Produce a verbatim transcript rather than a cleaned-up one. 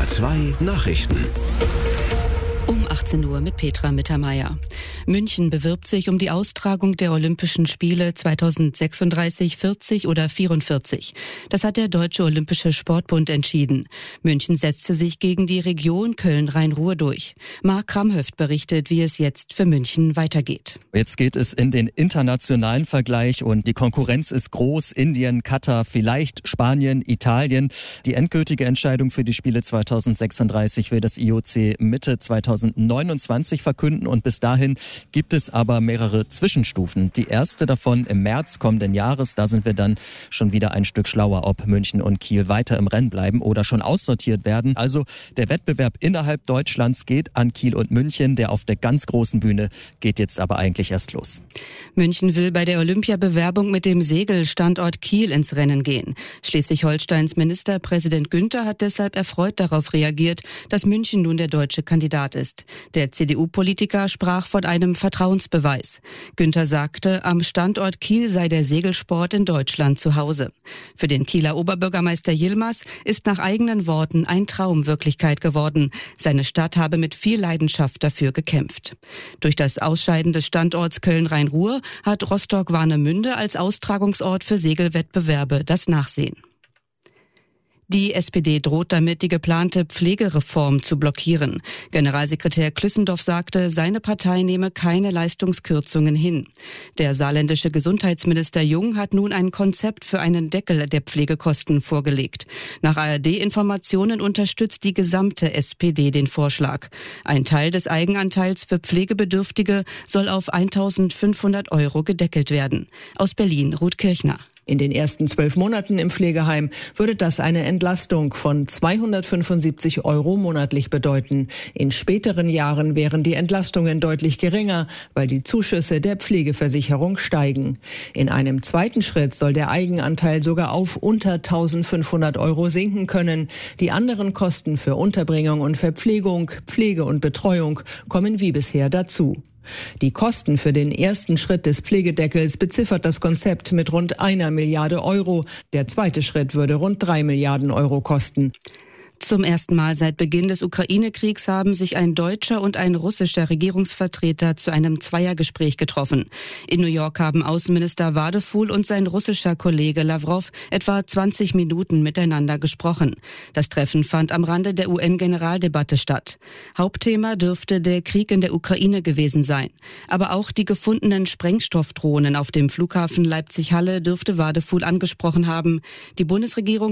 R zwei Nachrichten. Um achtzehn Uhr mit Petra Mittermeier. München bewirbt sich um die Austragung der Olympischen Spiele zweitausendsechsunddreißig, vierzig oder vierundvierzig. Das hat der Deutsche Olympische Sportbund entschieden. München setzte sich gegen die Region Köln-Rhein-Ruhr durch. Marc Kramhöft berichtet, wie es jetzt für München weitergeht. Jetzt geht es in den internationalen Vergleich und die Konkurrenz ist groß. Indien, Katar, vielleicht Spanien, Italien. Die endgültige Entscheidung für die Spiele zweitausendsechsunddreißig will das I O C Mitte zweitausendneunundzwanzig verkünden und bis dahin gibt es aber mehrere Zwischenstufen. Die erste davon im März kommenden Jahres, da sind wir dann schon wieder ein Stück schlauer, ob München und Kiel weiter im Rennen bleiben oder schon aussortiert werden. Also der Wettbewerb innerhalb Deutschlands geht an Kiel und München, der auf der ganz großen Bühne geht jetzt aber eigentlich erst los. München will bei der Olympiabewerbung mit dem Segelstandort Kiel ins Rennen gehen. Schleswig-Holsteins Ministerpräsident Günther hat deshalb erfreut darauf reagiert, dass München nun der deutsche Kandidat ist. Der C D U-Politiker sprach von einem Vertrauensbeweis. Günther sagte, am Standort Kiel sei der Segelsport in Deutschland zu Hause. Für den Kieler Oberbürgermeister Yilmaz ist nach eigenen Worten ein Traum Wirklichkeit geworden. Seine Stadt habe mit viel Leidenschaft dafür gekämpft. Durch das Ausscheiden des Standorts Köln-Rhein-Ruhr hat Rostock-Warnemünde als Austragungsort für Segelwettbewerbe das Nachsehen. Die S P D droht damit, die geplante Pflegereform zu blockieren. Generalsekretär Klüssendorf sagte, seine Partei nehme keine Leistungskürzungen hin. Der saarländische Gesundheitsminister Jung hat nun ein Konzept für einen Deckel der Pflegekosten vorgelegt. Nach A R D-Informationen unterstützt die gesamte S P D den Vorschlag. Ein Teil des Eigenanteils für Pflegebedürftige soll auf eintausendfünfhundert Euro gedeckelt werden. Aus Berlin, Ruth Kirchner. In den ersten zwölf Monaten im Pflegeheim würde das eine Entlastung von zweihundertfünfundsiebzig Euro monatlich bedeuten. In späteren Jahren wären die Entlastungen deutlich geringer, weil die Zuschüsse der Pflegeversicherung steigen. In einem zweiten Schritt soll der Eigenanteil sogar auf unter eintausendfünfhundert Euro sinken können. Die anderen Kosten für Unterbringung und Verpflegung, Pflege und Betreuung kommen wie bisher dazu. Die Kosten für den ersten Schritt des Pflegedeckels beziffert das Konzept mit rund einer Milliarde Euro. Der zweite Schritt würde rund drei Milliarden Euro kosten. Zum ersten Mal seit Beginn des Ukraine-Kriegs haben sich ein deutscher und ein russischer Regierungsvertreter zu einem Zweiergespräch getroffen. In New York haben Außenminister Wadefuhl und sein russischer Kollege Lawrow etwa zwanzig Minuten miteinander gesprochen. Das Treffen fand am Rande der U N-Generaldebatte statt. Hauptthema dürfte der Krieg in der Ukraine gewesen sein. Aber auch die gefundenen Sprengstoffdrohnen auf dem Flughafen Leipzig-Halle dürfte Wadefuhl angesprochen haben. Die Bundesregierung